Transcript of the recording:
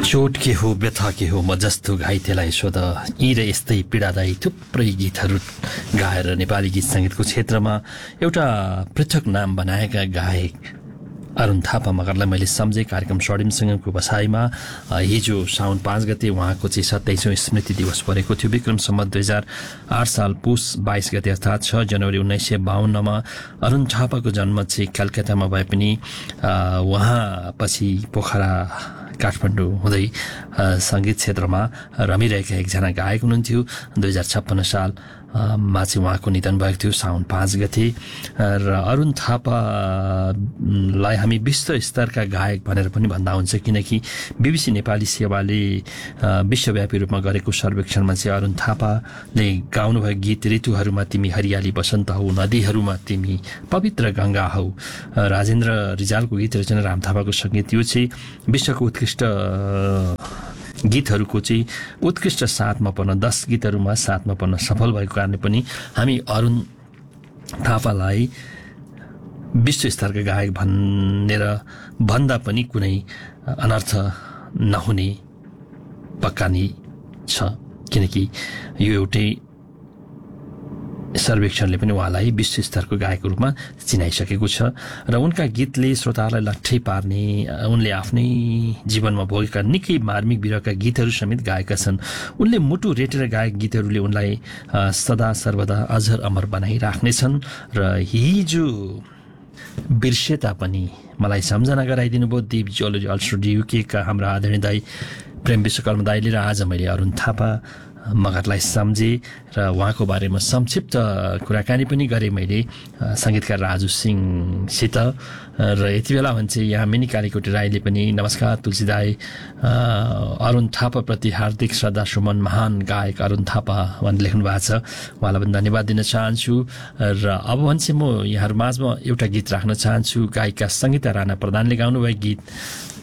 चोट के हो व्यथा के हो म जस्तो घाइतेलाई सोध यी र यस्तै पीडादायी थुप्रै गीतहरू गाएर नेपाली गीत सङ्गीतको क्षेत्रमा एउटा पृथक नाम बनाएका गायक अरुण थापा मगरलाई मैले सम्झेँ। कार्यक्रम स्वर्णिमसँगको बसाइमा हिजो साउन 5 गते उहाँको चाहिँ 27औं स्मृति दिवस परेको थियो। विक्रम सम्वत 2008 साल पुस 22 गते अर्थात् 6 जनवरी 1952मा अरुण थापाको जन्म चाहिँ कलकत्तामा भए पनि उहाँ पछि पोखरा काठमाडौँ हुँदै सङ्गीत क्षेत्रमा रमिरहेका एकजना गायक हुनुहुन्थ्यो। 2056 साल मा चाहिँ उहाँको निधन भएको थियो साउन 5 गते। र अरुण थापालाई हामी विश्व स्तरका गायक भनेर पनि भन्दा हुन्छ, किनकि बीबीसी नेपाली सेवाले विश्वव्यापी रूपमा गरेको सर्वेक्षणमा चाहिँ अरुण थापाले गाउनुभएको गीत ऋतुहरूमा तिमी हरियाली बसन्त हौ, नदीहरूमा तिमी पवित्र गङ्गा हौ, राजेन्द्र रिजालको गीत रचना राम थापाको सङ्गीत, यो चाहिँ विश्वको उत्कृष्ट गीतहरूको चाहिँ उत्कृष्ट 7मा पर्न 10 गीतहरूमा 7मा पर्न सफल भएको कारणले पनि हामी अरुण थापालाई विश्व स्तरका गायक भनेर भन्दा पनि कुनै अनर्थ नहुने पक्का नै छ, किनकि यो एउटै सर्वेक्षणले पनि उहाँलाई विश्व स्तरको गायकको रूपमा चिनाइसकेको छ। र उनका गीतले श्रोताहरूलाई लट्ठै पार्ने, उनले आफ्नै जीवनमा भोगेका निकै मार्मिक विरहका गीतहरू समेत गाएका छन्। उनले मुटु रेटेर गाएका गीतहरूले उनलाई सदा सर्वदा अझर अमर बनाइराख्नेछन्। र हिजो बिर्से तापनि मलाई सम्झना गराइदिनु भयो दिप जियोलोजी अल्स्ट्रो युकेका हाम्रा आदरणीय दाई प्रेम विश्वकर्मा दाईले। र आज मैले अरुण थापा मगरलाई सम्झेँ र उहाँको बारेमा संक्षिप्त कुराकानी पनि गरेँ मैले सङ्गीतकार राजु सिंहसित। र यति बेला भन्छ यहाँ मिनी कालीकोटी राईले पनि नमस्कार तुलसी दाई, अरुण थापाप्रति हार्दिक श्रद्धा सुमन, महान गायक अरुण थापा भनेर लेख्नु भएको छ, उहाँलाई पनि धन्यवाद दिन चाहन्छु। र अब भन्छ म यहाँहरू माझमा एउटा गीत राख्न चाहन्छु, गायिका सङ्गीता राणा प्रधानले गाउनुभएको गीत